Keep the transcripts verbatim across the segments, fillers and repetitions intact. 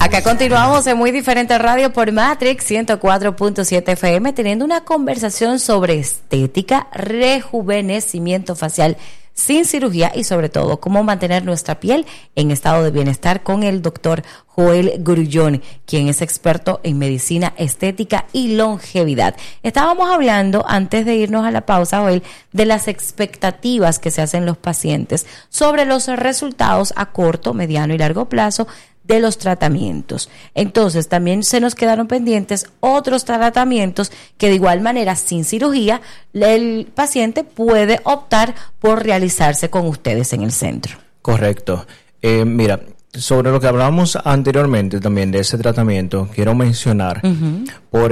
Acá continuamos en Muy Diferente Radio por Matrix ciento cuatro punto siete F M, teniendo una conversación sobre estética, rejuvenecimiento facial sin cirugía y sobre todo cómo mantener nuestra piel en estado de bienestar con el doctor Joel Grullón, quien es experto en medicina estética y longevidad. Estábamos hablando, antes de irnos a la pausa, Joel, de las expectativas que se hacen los pacientes sobre los resultados a corto, mediano y largo plazo de los tratamientos. Entonces también se nos quedaron pendientes otros tratamientos que de igual manera sin cirugía el paciente puede optar por realizarse con ustedes en el centro. Correcto. Eh, mira, sobre lo que hablábamos anteriormente también de ese tratamiento, quiero mencionar, uh-huh.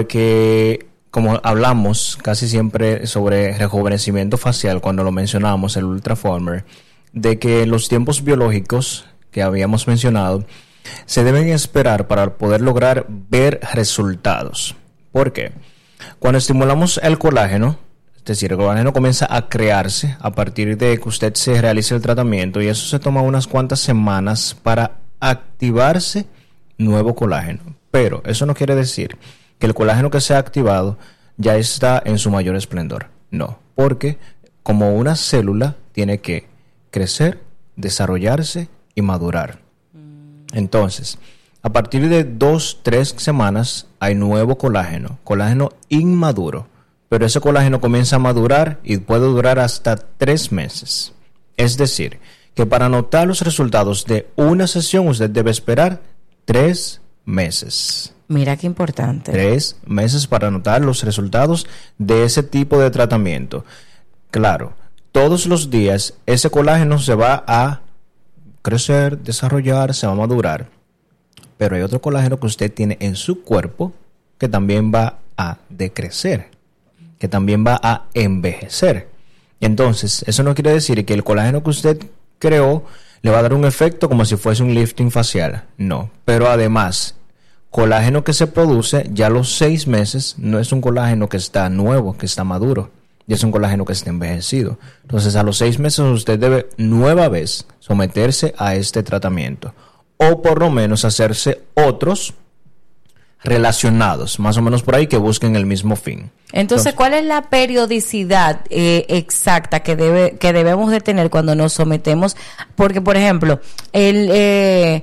porque como hablamos casi siempre sobre rejuvenecimiento facial cuando lo mencionamos, el Ultraformer, de que los tiempos biológicos que habíamos mencionado se deben esperar para poder lograr ver resultados. ¿Por qué? Cuando estimulamos el colágeno, es decir, el colágeno comienza a crearse a partir de que usted se realice el tratamiento, y eso se toma unas cuantas semanas para activarse nuevo colágeno. Pero eso no quiere decir que el colágeno que se ha activado ya está en su mayor esplendor. No, porque como una célula tiene que crecer, desarrollarse y madurar. Entonces, a partir de dos, tres semanas hay nuevo colágeno, colágeno inmaduro, pero ese colágeno comienza a madurar y puede durar hasta tres meses. Es decir, que para notar los resultados de una sesión usted debe esperar tres meses. Mira qué importante. Tres meses para notar los resultados de ese tipo de tratamiento. Claro, todos los días ese colágeno se va a crecer, desarrollar, se va a madurar, pero hay otro colágeno que usted tiene en su cuerpo que también va a decrecer, que también va a envejecer. Entonces, eso no quiere decir que el colágeno que usted creó le va a dar un efecto como si fuese un lifting facial, no, pero además, colágeno que se produce ya a los seis meses no es un colágeno que está nuevo, que está maduro, y es un colágeno que está envejecido. Entonces, a los seis meses usted debe nueva vez someterse a este tratamiento, o por lo menos hacerse otros relacionados, más o menos por ahí, que busquen el mismo fin. Entonces, Entonces ¿cuál es la periodicidad eh, exacta que debe que debemos de tener cuando nos sometemos? Porque, por ejemplo, el eh,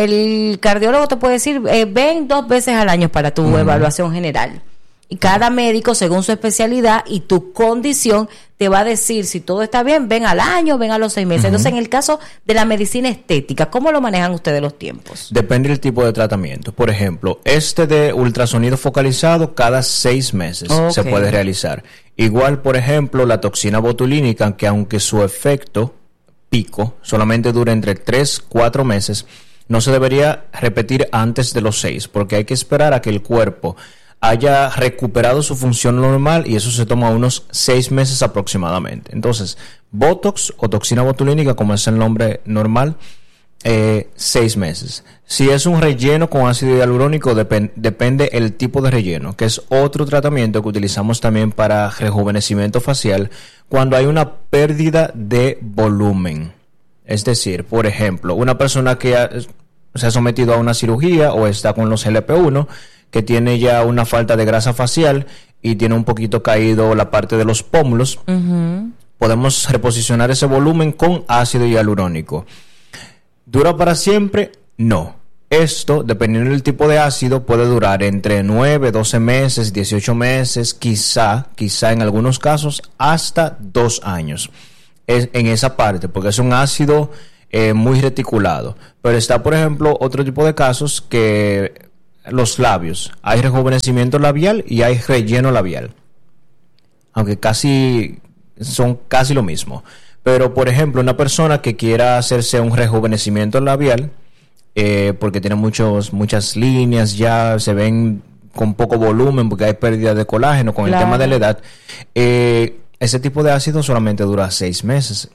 el cardiólogo te puede decir, eh, ven dos veces al año para tu uh-huh. evaluación general. Y cada médico, según su especialidad y tu condición, te va a decir si todo está bien, ven al año, ven a los seis meses. Uh-huh. Entonces, en el caso de la medicina estética, ¿cómo lo manejan ustedes los tiempos? Depende del tipo de tratamiento. Por ejemplo, este de ultrasonido focalizado, cada seis meses okay. se puede realizar. Igual, por ejemplo, la toxina botulínica, que aunque su efecto pico solamente dura entre tres, cuatro meses, no se debería repetir antes de los seis, porque hay que esperar a que el cuerpo haya recuperado su función normal, y eso se toma unos seis meses aproximadamente. Entonces, Botox o toxina botulínica, como es el nombre normal, eh, seis meses. Si es un relleno con ácido hialurónico, dep- depende el tipo de relleno, que es otro tratamiento que utilizamos también para rejuvenecimiento facial cuando hay una pérdida de volumen. Es decir, por ejemplo, una persona que ha, se ha sometido a una cirugía o está con los L P uno, que tiene ya una falta de grasa facial y tiene un poquito caído la parte de los pómulos, uh-huh. podemos reposicionar ese volumen con ácido hialurónico. ¿Dura para siempre? No. Esto, dependiendo del tipo de ácido, puede durar entre nueve, doce meses, dieciocho meses, quizá, quizá en algunos casos, hasta dos años. Es en esa parte, porque es un ácido eh, muy reticulado. Pero está, por ejemplo, otro tipo de casos que los labios. Hay rejuvenecimiento labial y hay relleno labial. Aunque casi son casi lo mismo. Pero, por ejemplo, una persona que quiera hacerse un rejuvenecimiento labial, eh, porque tiene muchos, muchas líneas, ya se ven con poco volumen, porque hay pérdida de colágeno con claro. el tema de la edad, eh, ese tipo de ácido solamente dura seis meses.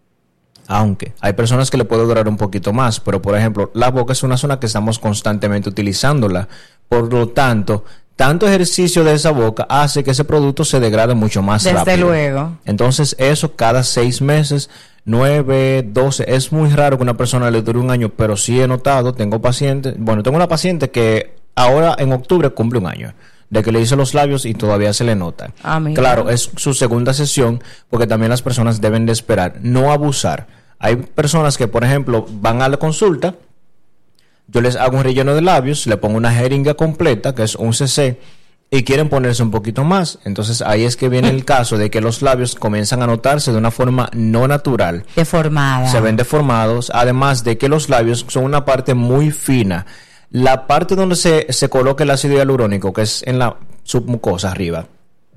Aunque hay personas que le puede durar un poquito más, pero por ejemplo, la boca es una zona que estamos constantemente utilizándola. Por lo tanto, tanto ejercicio de esa boca hace que ese producto se degrade mucho más Desde rápido. Desde luego. Entonces, eso cada seis meses nueve, doce. Es muy raro que una persona le dure un año, pero sí he notado, tengo pacientes, bueno, tengo una paciente que ahora en octubre cumple un año de que le hice los labios y todavía se le nota. Ah, claro, es su segunda sesión, porque también las personas deben de esperar, no abusar. Hay personas que, por ejemplo, van a la consulta, yo les hago un relleno de labios, le pongo una jeringa completa, que es un C C, y quieren ponerse un poquito más. Entonces ahí es que viene el caso de que los labios comienzan a notarse de una forma no natural. Deformada. Se ven deformados, además de que los labios son una parte muy fina. La parte donde se, se coloca el ácido hialurónico, que es en la submucosa arriba,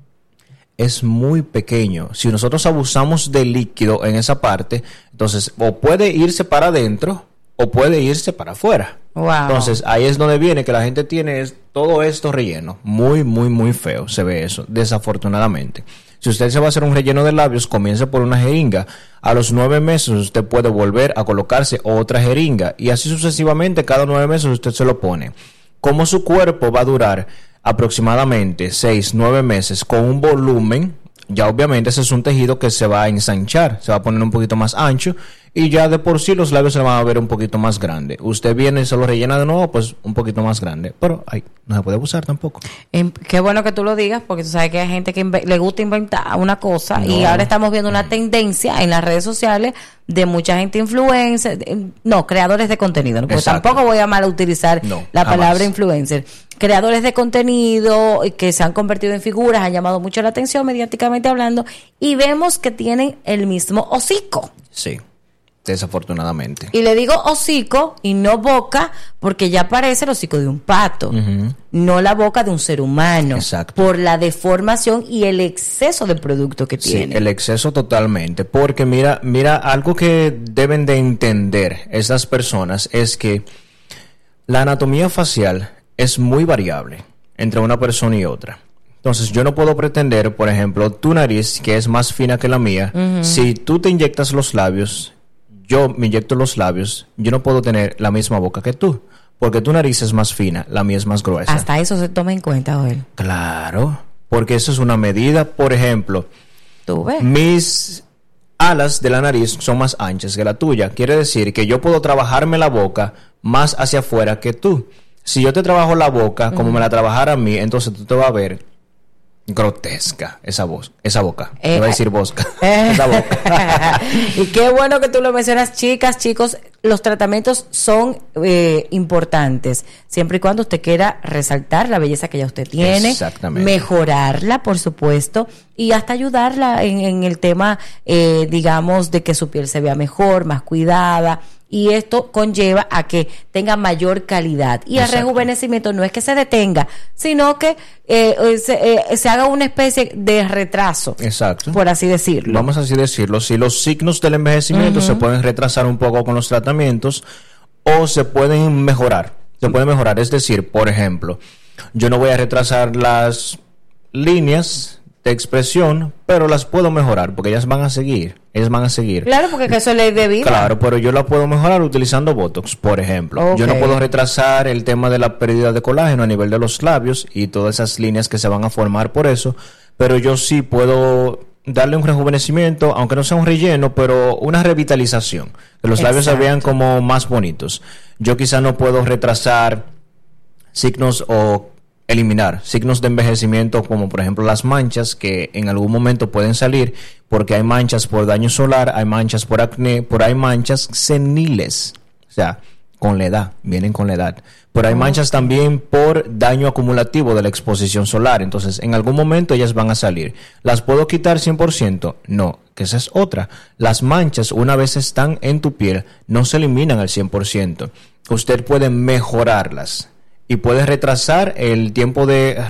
es muy pequeño. Si nosotros abusamos de líquido en esa parte, entonces o puede irse para adentro o puede irse para afuera. Wow. Entonces ahí es donde viene que la gente tiene es, todo esto relleno. Muy, muy, muy feo se ve eso, desafortunadamente. Si usted se va a hacer un relleno de labios, comience por una jeringa. A los nueve meses usted puede volver a colocarse otra jeringa. Y así sucesivamente, cada nueve meses usted se lo pone. Como su cuerpo va a durar aproximadamente seis, nueve meses con un volumen, ya obviamente ese es un tejido que se va a ensanchar, se va a poner un poquito más ancho y ya de por sí los labios se van a ver un poquito más grandes. Usted viene y se lo rellena de nuevo, pues un poquito más grande, pero ay, no se puede abusar tampoco. Eh, qué bueno que tú lo digas, porque tú sabes que hay gente que le gusta inventar una cosa, no. Y ahora estamos viendo una tendencia en las redes sociales de mucha gente influencer, no, creadores de contenido, ¿no? Porque Exacto. tampoco voy a mal utilizar no, la jamás. palabra influencer. Creadores de contenido que se han convertido en figuras, han llamado mucho la atención mediáticamente hablando, y vemos que tienen el mismo hocico. Sí, desafortunadamente. Y le digo hocico y no boca, porque ya parece el hocico de un pato, uh-huh. no la boca de un ser humano. Exacto. Por la deformación y el exceso de producto que sí, tiene. El exceso totalmente, porque mira, mira, algo que deben de entender esas personas es que la anatomía facial es muy variable entre una persona y otra. Entonces yo no puedo pretender, por ejemplo, tu nariz, que es más fina que la mía, uh-huh. si tú te inyectas los labios, yo me inyecto los labios, yo no puedo tener la misma boca que tú, porque tu nariz es más fina, la mía es más gruesa. Hasta eso se toma en cuenta, Joel. Claro, porque eso es una medida. Por ejemplo, ¿tú ves? Mis alas de la nariz son más anchas que la tuya. Quiere decir que yo puedo trabajarme la boca más hacia afuera que tú. Si yo te trabajo la boca como uh-huh. me la trabajara a mí, entonces tú te vas a ver grotesca esa voz, esa boca. Eh, Te va a decir bosca. Eh, esa boca. Y qué bueno que tú lo mencionas, chicas, chicos. Los tratamientos son eh, importantes, siempre y cuando usted quiera resaltar la belleza que ya usted tiene, mejorarla, por supuesto, y hasta ayudarla en, en el tema, eh, digamos, de que su piel se vea mejor, más cuidada. Y esto conlleva a que tenga mayor calidad. Y Exacto. el rejuvenecimiento no es que se detenga, sino que eh, se, eh, se haga una especie de retraso. Exacto. Por así decirlo. Vamos así decirlo. Si los signos del envejecimiento uh-huh. se pueden retrasar un poco con los tratamientos o se pueden mejorar. Se pueden mejorar. Es decir, por ejemplo, yo no voy a retrasar las líneas de expresión, pero las puedo mejorar porque ellas van a seguir, ellas van a seguir. Claro, porque eso le de vida. Claro, pero yo la puedo mejorar utilizando Botox, por ejemplo. Okay. Yo no puedo retrasar el tema de la pérdida de colágeno a nivel de los labios y todas esas líneas que se van a formar por eso, pero yo sí puedo darle un rejuvenecimiento, aunque no sea un relleno, pero una revitalización, que los Exacto. labios se vean como más bonitos. Yo quizá no puedo retrasar signos o eliminar signos de envejecimiento como por ejemplo las manchas que en algún momento pueden salir porque hay manchas por daño solar, hay manchas por acné, por hay manchas seniles, o sea, con la edad, vienen con la edad. Pero hay manchas también por daño acumulativo de la exposición solar, entonces en algún momento ellas van a salir. ¿Las puedo quitar cien por ciento? No, que esa es otra. Las manchas una vez están en tu piel no se eliminan al cien por ciento. Usted puede mejorarlas y puede retrasar el tiempo de